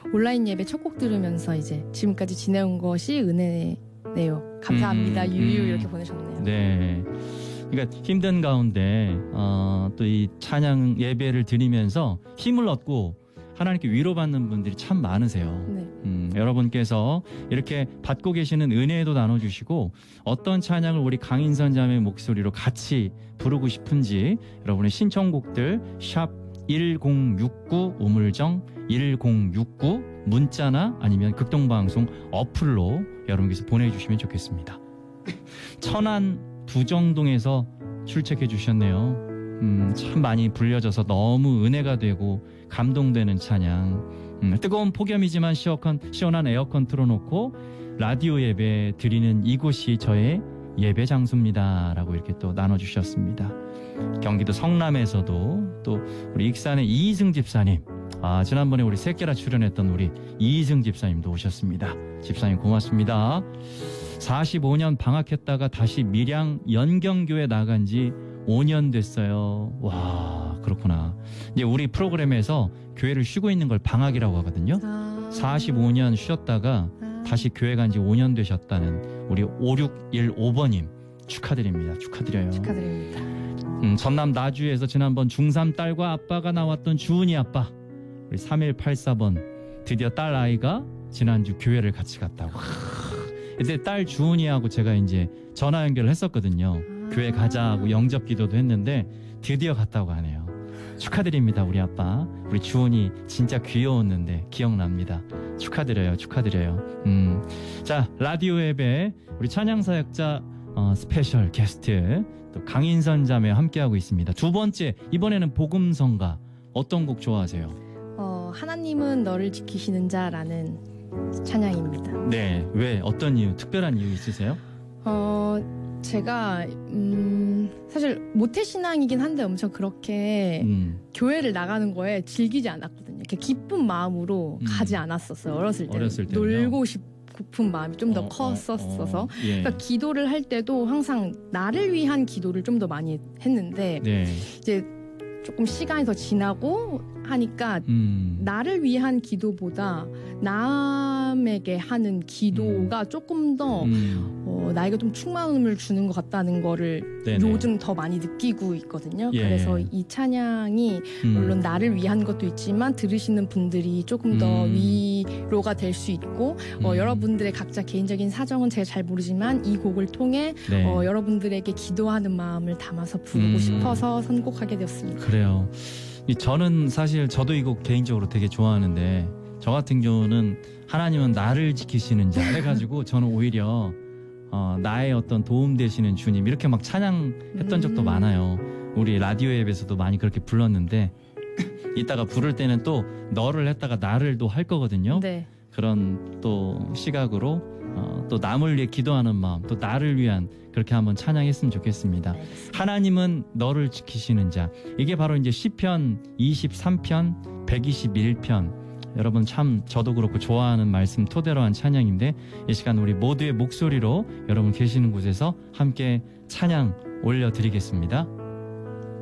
온라인 예배 첫 곡 들으면서 이제 지금까지 지내온 것이 은혜네요. 감사합니다. 유유 이렇게 보내셨네요. 네. 그러니까 힘든 가운데 또 이 찬양 예배를 드리면서 힘을 얻고 하나님께 위로받는 분들이 참 많으세요. 네. 여러분께서 이렇게 받고 계시는 은혜도 나눠주시고 어떤 찬양을 우리 강인선 자매의 목소리로 같이 부르고 싶은지 여러분의 신청곡들 샵 1069 우물정 1069 문자나 아니면 극동방송 어플로 여러분께서 보내주시면 좋겠습니다. 천안 부정동에서 출첵해 주셨네요. 참 많이 불려져서 너무 은혜가 되고 감동되는 찬양. 뜨거운 폭염이지만 시원한 에어컨 틀어놓고 라디오 예배 드리는 이곳이 저의 예배 장소입니다 라고 이렇게 또 나눠주셨습니다. 경기도 성남에서도 또 우리 익산의 이희승 집사님, 지난번에 우리 새끼라 출연했던 우리 이희승 집사님도 오셨습니다. 집사님 고맙습니다. 45년 방학했다가 다시 밀양 연경교회 나간 지 5년 됐어요. 와, 그렇구나. 이제 우리 프로그램에서 교회를 쉬고 있는 걸 방학이라고 하거든요. 45년 쉬었다가 다시 교회 간 지 5년 되셨다는 우리 5615번님 축하드립니다. 축하드려요. 축하드립니다. 전남 나주에서 지난번 중3 딸과 아빠가 나왔던 주은이 아빠, 우리 3184번 드디어 딸 아이가 지난주 교회를 같이 갔다고. 이제 딸 주은이하고 제가 이제 전화 연결을 했었거든요. 교회 가자고 영접 기도도 했는데 드디어 갔다고 하네요. 축하드립니다. 우리 아빠, 우리 주은이 진짜 귀여웠는데 기억납니다. 축하드려요. 축하드려요. 자, 라디오 예배 우리 찬양사역자 스페셜 게스트 또 강인선 자매와 함께하고 있습니다. 두 번째, 이번에는 복음성가. 어떤 곡 좋아하세요? 하나님은 너를 지키시는 자라는 찬양입니다. 네, 왜? 어떤 이유? 특별한 이유 있으세요? 제가 사실 모태신앙이긴 한데 엄청 그렇게 교회를 나가는 거에 즐기지 않았거든요. 이렇게 기쁜 마음으로 가지 않았었어요. 어렸을 때 놀고 싶은 마음이 좀 더 컸었어서 예. 그러니까 기도를 할 때도 항상 나를 위한 기도를 좀 더 많이 했는데 네. 이제 조금 시간이 더 지나고 하니까 나를 위한 기도보다 남에게 하는 기도가 조금 더 나에게 좀 충만함을 주는 것 같다는 거를 네네. 요즘 더 많이 느끼고 있거든요. 예. 그래서 이 찬양이 물론 나를 위한 것도 있지만 들으시는 분들이 조금 더 위로가 될 수 있고 여러분들의 각자 개인적인 사정은 제가 잘 모르지만 이 곡을 통해 네. 여러분들에게 기도하는 마음을 담아서 부르고 싶어서 선곡하게 되었습니다. 그래요. 저는 사실 저도 이 곡 개인적으로 되게 좋아하는데 저 같은 경우는 하나님은 나를 지키시는 자 해가지고 저는 오히려 나의 어떤 도움 되시는 주님 이렇게 막 찬양했던 적도 많아요. 우리 라디오 앱에서도 많이 그렇게 불렀는데 이따가 부를 때는 또 너를 했다가 나를도 할 거거든요. 네. 그런 또 시각으로 또 남을 위해 기도하는 마음, 또 나를 위한 그렇게 한번 찬양했으면 좋겠습니다. 알겠습니다. 하나님은 너를 지키시는 자. 이게 바로 이제 시편 23편, 121편. 여러분 참 저도 그렇고 좋아하는 말씀 토대로 한 찬양인데 이 시간 우리 모두의 목소리로 여러분 계시는 곳에서 함께 찬양 올려드리겠습니다.